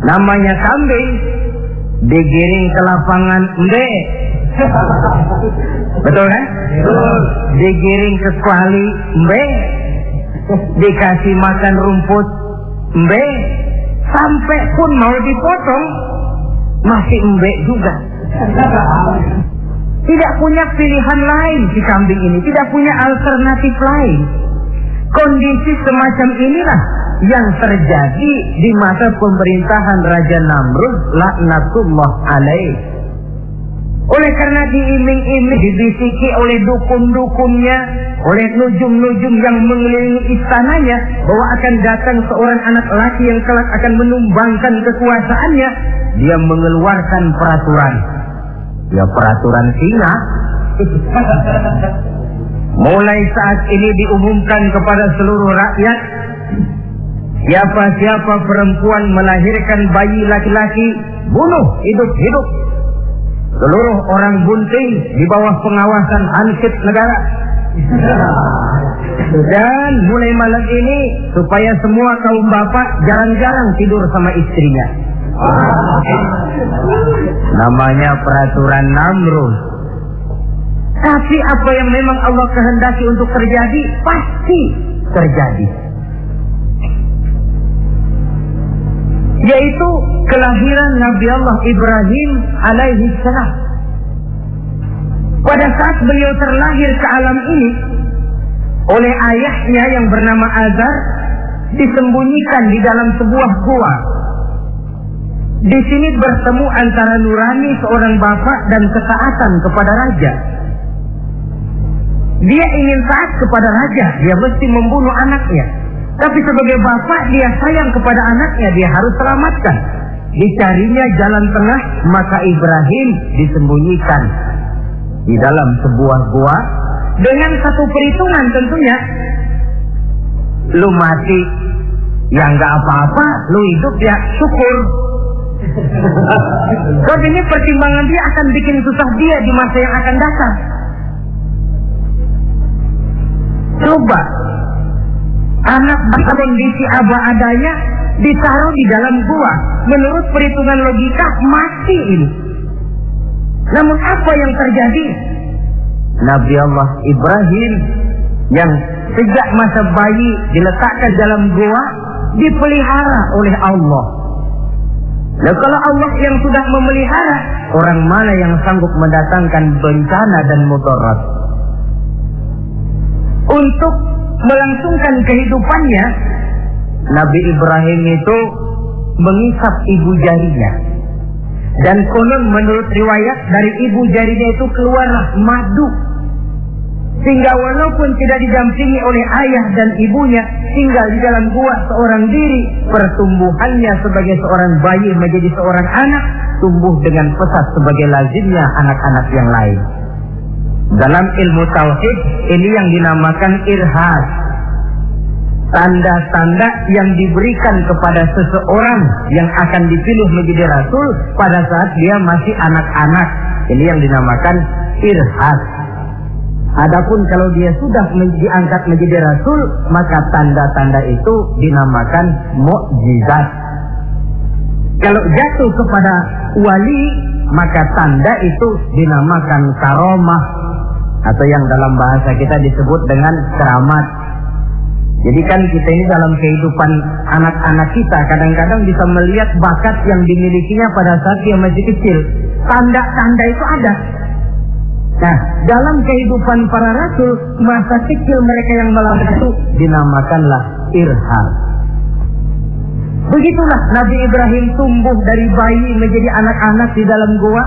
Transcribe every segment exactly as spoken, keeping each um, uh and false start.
Namanya kambing, digiring ke lapangan embe. Betul kan? Betul. Digiring ke kuali embe, dikasih makan rumput embe, sampai pun mau dipotong masih embe juga. Tidak punya pilihan lain si kambing ini, tidak punya alternatif lain. Kondisi semacam inilah yang terjadi di masa pemerintahan Raja Namrud laknatullah alaih. Oleh karena diiming-iming, dibisiki oleh dukun-dukunnya, oleh nujum-nujum yang mengelilingi istananya, bahwa akan datang seorang anak laki yang kelak akan menumbangkan kekuasaannya, dia mengeluarkan peraturan. Ya, peraturan singa. Mulai saat ini diumumkan kepada seluruh rakyat, siapa-siapa perempuan melahirkan bayi laki-laki, bunuh hidup-hidup. Seluruh orang bunting di bawah pengawasan Hansip negara. Dan mulai malam ini, supaya semua kaum bapak jarang-jarang tidur sama istrinya. Namanya peraturan Namrud. Tapi apa yang memang Allah kehendaki untuk terjadi, pasti terjadi. Yaitu kelahiran Nabi Allah Ibrahim alaihi salam. Pada saat beliau terlahir ke alam ini oleh ayahnya yang bernama Azar, disembunyikan di dalam sebuah gua. Di sini bertemu antara nurani seorang bapak dan ketaatan kepada raja. Dia ingin taat kepada raja, dia mesti membunuh anaknya. Tapi sebagai bapak, dia sayang kepada anaknya, dia harus selamatkan. Dicarinya jalan tengah, maka Ibrahim disembunyikan di dalam sebuah gua dengan satu perhitungan tentunya. Lu mati, ya nggak apa-apa. Lu hidup, ya syukur. Sebab ini pertimbangan dia akan bikin susah dia di masa yang akan datang. Coba anak berkondisi apa adanya ditaruh di dalam gua, menurut perhitungan logika mati ini. Namun apa yang terjadi? Nabi Allah Ibrahim yang sejak masa bayi diletakkan dalam gua, dipelihara oleh Allah. Nah, kalau Allah yang sudah memelihara, orang mana yang sanggup mendatangkan bencana dan mudarat? Untuk melangsungkan kehidupannya, Nabi Ibrahim itu mengisap ibu jarinya. Dan konon menurut riwayat, dari ibu jarinya itu keluarlah madu. Sehingga walaupun tidak didampingi oleh ayah dan ibunya, tinggal di dalam gua seorang diri, pertumbuhannya sebagai seorang bayi menjadi seorang anak, tumbuh dengan pesat sebagai lazimnya anak-anak yang lain. Dalam ilmu tauhid, ini yang dinamakan irhas. Tanda-tanda yang diberikan kepada seseorang yang akan dipilih menjadi rasul pada saat dia masih anak-anak. Ini yang dinamakan irhas. Adapun kalau dia sudah diangkat menjadi rasul, maka tanda-tanda itu dinamakan mukjizat. Kalau jatuh kepada wali, maka tanda itu dinamakan karomah, atau yang dalam bahasa kita disebut dengan keramat. Jadi kan kita ini dalam kehidupan anak-anak kita kadang-kadang bisa melihat bakat yang dimilikinya pada saat dia masih kecil. Tanda-tanda itu ada. Nah, dalam kehidupan para rasul, masa kecil mereka yang melakukan itu dinamakanlah irham. Begitulah Nabi Ibrahim tumbuh dari bayi menjadi anak-anak di dalam gua.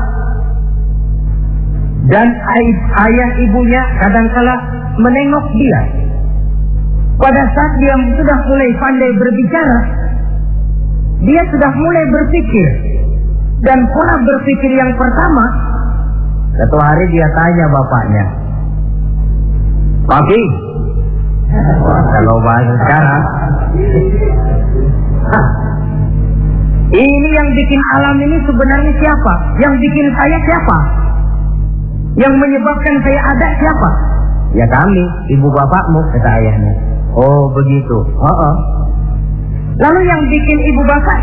Dan ayah ibunya kadangkala menengok dia. Pada saat dia sudah mulai pandai berbicara, dia sudah mulai berpikir. Dan pola berpikir yang pertama, satu hari dia tanya bapaknya, "Papi," kalau bahasa sekarang, "ini yang bikin alam ini sebenarnya siapa? Yang bikin saya siapa? Yang menyebabkan saya ada siapa?" "Ya kami, ibu bapakmu," kata ayahnya. "Oh begitu." "Oh, oh." "Lalu yang bikin ibu bapak